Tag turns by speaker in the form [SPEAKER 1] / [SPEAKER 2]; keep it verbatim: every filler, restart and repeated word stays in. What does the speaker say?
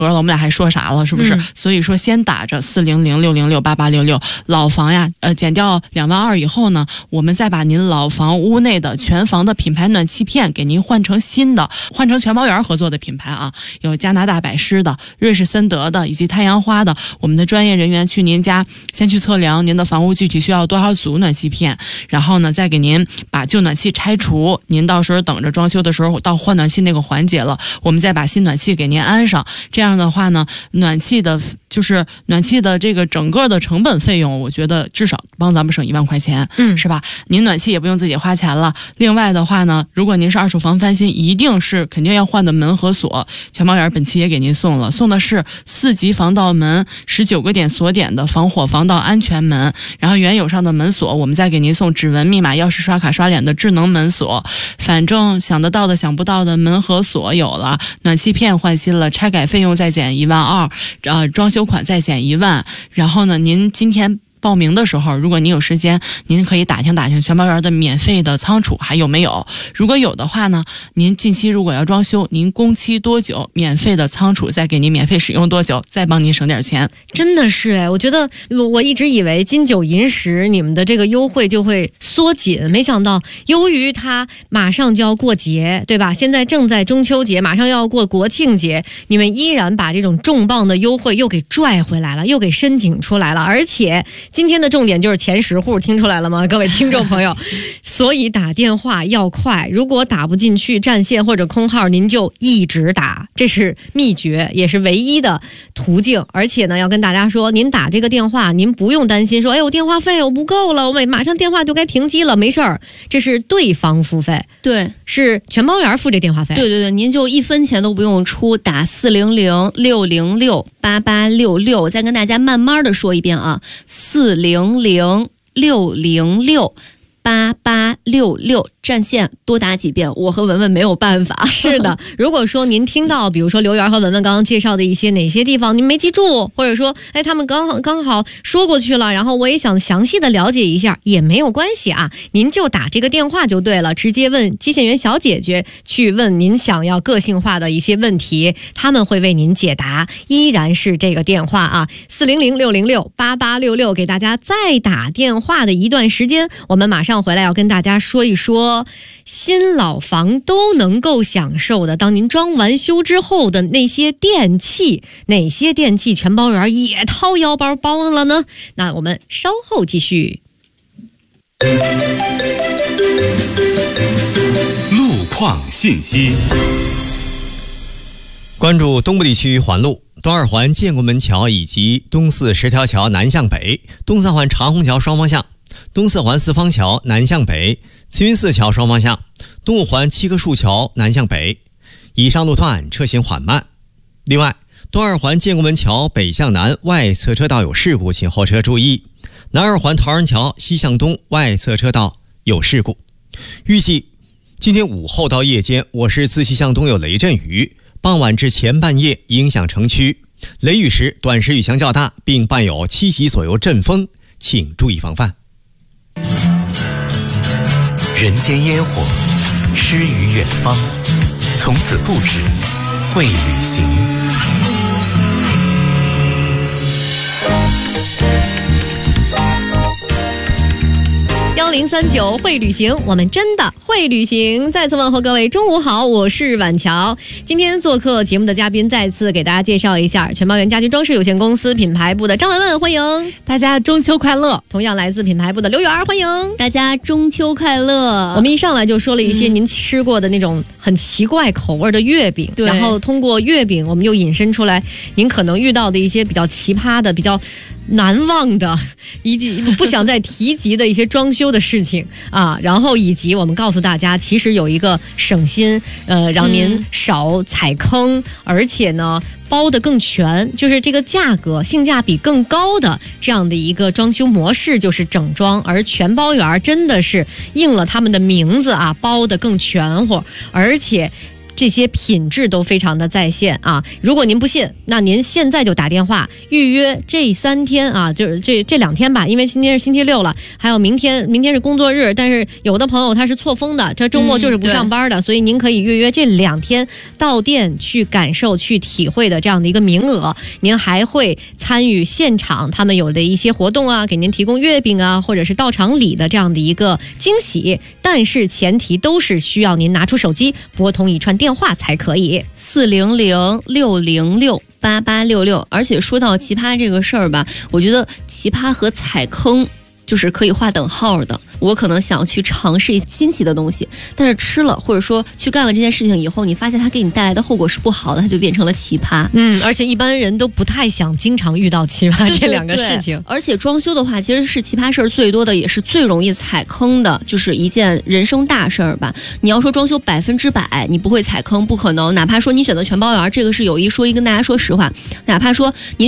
[SPEAKER 1] 了，我们俩还说啥了，是不是？嗯、所以说先打着四零零六零六八八六六老房呀，呃，减掉两万二以后呢，我们再把您老房屋内的全房的品牌暖气片给您换成新的，换成全包园合作的品牌啊，有加拿大百狮的、瑞士森德的以及太阳花的，我们的专业人员去您家先去测量您的房屋具体需要多少组暖气片，然后呢再给您把旧暖气拆除，您到时候等着装修的时候到换暖气那个环节了，我们再把新暖气给您安上，这样这样的话呢，暖气的就是暖气的这个整个的成本费用，我觉得至少帮咱们省一万块钱，嗯，是吧？您暖气也不用自己花钱了。另外的话呢，如果您是二手房翻新，一定是肯定要换的门和锁，全包园本期也给您送了，送的是四级防盗门，十九个点锁点的防火防盗安全门，然后原有上的门锁，我们再给您送指纹密码、钥匙刷卡刷脸的智能门锁，反正想得到的想不到的门和锁有了，暖气片换新了，拆改费用再减一万二，呃，装修款再减一万。然后呢，您今天报名的时候，如果您有时间，您可以打听打听全包园的免费的仓储还有没有。如果有的话呢，您近期如果要装修，您工期多久，免费的仓储再给您免费使用多久，再帮您省点钱。
[SPEAKER 2] 真的是哎，我觉得我一直以为金九银十你们的这个优惠就会缩紧，没想到由于它马上就要过节，对吧？现在正在中秋节，马上要过国庆节，你们依然把这种重磅的优惠又给拽回来了，又给申请出来了，而且今天的重点就是前十户，听出来了吗，各位听众朋友？所以打电话要快，如果打不进去占线或者空号，您就一直打，这是秘诀，也是唯一的途径。而且呢，要跟大家说，您打这个电话，您不用担心说，哎，我电话费我不够了，我马上电话就该停机了，没事儿，这是对方付费，
[SPEAKER 3] 对，
[SPEAKER 2] 是全包园付这电话费。
[SPEAKER 3] 对对对，您就一分钱都不用出，打四零零六零六八八六六，再跟大家慢慢的说一遍啊，四。四零零六零六八八六六，占线多打几遍，我和文文没有办法。
[SPEAKER 2] 是的，如果说您听到比如说刘媛和文文刚刚介绍的一些哪些地方您没记住，或者说哎他们刚好刚好说过去了，然后我也想详细的了解一下，也没有关系啊，您就打这个电话就对了，直接问接线员小姐姐去问您想要个性化的一些问题，他们会为您解答，依然是这个电话啊，四零零六零六八八六六，给大家再打电话的一段时间，我们马上回来要跟大家说一说新老房都能够享受的，当您装完修之后的那些电器，哪些电器全包园也掏腰包包了呢？那我们稍后继续。
[SPEAKER 4] 路况信息，
[SPEAKER 5] 关注东部地区环路，东二环建国门桥以及东四十条桥南向北，东三环长虹桥双方向，东四环四方桥南向北，慈云寺桥双方向，东五环七棵树桥南向北，以上路段车行缓慢。另外，东二环建国门桥北向南外侧车道有事故，请后车注意。南二环陶然桥西向东外侧车道有事故。预计今天午后到夜间，我市自西向东有雷阵雨，傍晚至前半夜影响城区，雷雨时短时雨强较大，并伴有七级左右阵风，请注意防范。
[SPEAKER 4] 人间烟火，诗与远方，从此不止会旅行。
[SPEAKER 2] 幺零三九会旅行，我们真的会旅行。再次问候各位中午好，我是婉乔。今天做客节目的嘉宾，再次给大家介绍一下全包园家居装饰有限公司品牌部的张文文，欢迎
[SPEAKER 1] 大家中秋快乐。
[SPEAKER 2] 同样来自品牌部的刘媛，欢迎
[SPEAKER 3] 大家中秋快乐。
[SPEAKER 2] 我们一上来就说了一些您吃过的那种很奇怪口味的月饼、嗯、然后通过月饼我们又引申出来您可能遇到的一些比较奇葩的比较难忘的以及不想再提及的一些装修的事情啊，然后以及我们告诉大家其实有一个省心呃，让您少踩坑、嗯、而且呢包得更全，就是这个价格性价比更高的这样的一个装修模式，就是整装。而全包园真的是应了他们的名字啊，包得更全乎，而且这些品质都非常的在线啊。如果您不信，那您现在就打电话预约这三天啊，就是这这两天吧，因为今天是星期六了，还有明天，明天是工作日，但是有的朋友他是错峰的，这周末就是不上班的，嗯、所以您可以预约这两天到店去感受、去体会的这样的一个名额。您还会参与现场他们有的一些活动啊，给您提供月饼啊，或者是到场礼的这样的一个惊喜。但是前提都是需要您拿出手机拨通一串电话才可以，
[SPEAKER 3] 四零零六零六八八六六。而且说到奇葩这个事儿吧，我觉得奇葩和踩坑就是可以划等号的。我可能想去尝试一些新奇的东西，但是吃了或者说去干了这件事情以后，你发现它给你带来的后果是不好的，它就变成了奇葩。
[SPEAKER 2] 嗯，而且一般人都不太想经常遇到奇葩这两个事情。
[SPEAKER 3] 对对对，而且装修的话，其实是奇葩事儿最多的，也是最容易踩坑的，就是一件人生大事儿吧。你要说装修百分之百你不会踩坑，不可能。哪怕说你选择全包圆，这个是有一说一跟大家说实话，哪怕说您